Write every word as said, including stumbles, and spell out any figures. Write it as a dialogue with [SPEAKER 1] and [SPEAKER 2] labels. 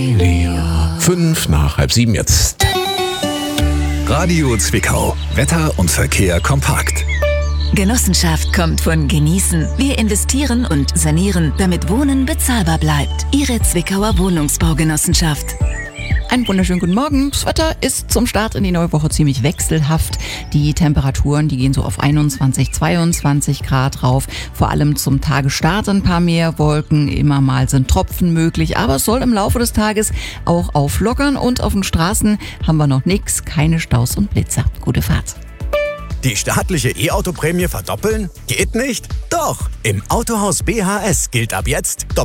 [SPEAKER 1] Fünf nach halb sieben jetzt.
[SPEAKER 2] Radio Zwickau. Wetter und Verkehr kompakt.
[SPEAKER 3] Genossenschaft kommt von Genießen. Wir investieren und sanieren, damit Wohnen bezahlbar bleibt. Ihre Zwickauer Wohnungsbaugenossenschaft.
[SPEAKER 4] Einen wunderschönen guten Morgen. Das Wetter ist zum Start in die neue Woche ziemlich wechselhaft. Die Temperaturen, die gehen so auf einundzwanzig, zweiundzwanzig Grad rauf. Vor allem zum Tagesstart ein paar mehr Wolken. Immer mal sind Tropfen möglich, aber es soll im Laufe des Tages auch auflockern. Und auf den Straßen haben wir noch nichts, keine Staus und Blitzer. Gute Fahrt.
[SPEAKER 5] Die staatliche E-Auto-Prämie verdoppeln? Geht nicht? Doch! Im Autohaus B H S gilt ab jetzt